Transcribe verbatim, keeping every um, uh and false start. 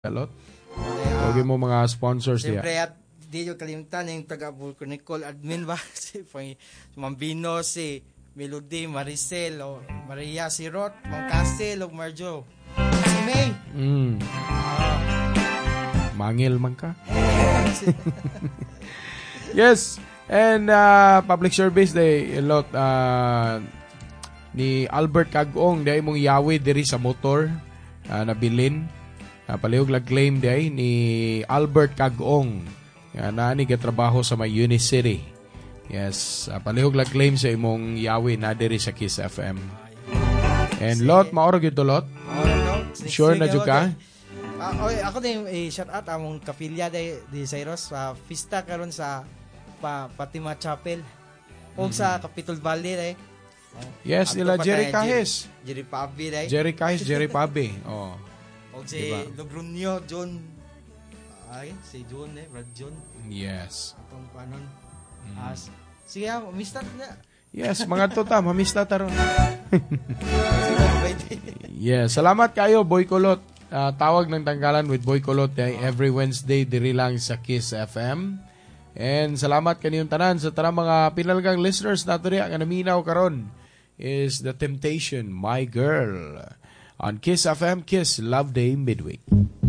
Kalot. Okay mo mga sponsors diya. Siyempre at di nyo kalimutan yung taga-Bulco Nicole admin ba? Si Mambino, si Melody, Maricel, o Maria, si Rot, Mang Castle, o Marjo. Si May. Mm. Uh, Mangil man ka. Yes. And uh, public service day, a lot uh, ni Albert Kagong day mong yawi diri sa motor uh, na bilin. Uh, palihog lag claim day ni Albert Kagong. Uh, na ni katrabaho sa may Unicity. Yes, uh, palihog lag claim sa imong yawi na diri sa Kiss F M. And lot maoro gyud to lot. Sure na jud ka? Uh, oy, ako din eh, shout out among kapilya day di Cyrus sa uh, pista karon sa pa, Fatima Chapel o mm-hmm. sa Capitol Valley day. Uh, yes, nila Jerry Kahis. Jerry Pabi day. Jerry Kahis, Jerry Pabi. Oh. O si diba? Logrunyo, John. Ay, si John eh, Brad John. Yes. Atong panon. Mm. Uh, sige, mamistat na. Yes, mga tuta, mamistat taron. Yes, salamat kayo, Boy Kulot. Uh, tawag ng tanggalan with Boy Kulot uh, every Wednesday diri lang sa Kiss F M. And salamat kaniyong tanan sa tanang mga pinalgang listeners nato diya nga naminaw karon is The Temptation, My Girl. On Kiss F M, Kiss Love Day Midweek.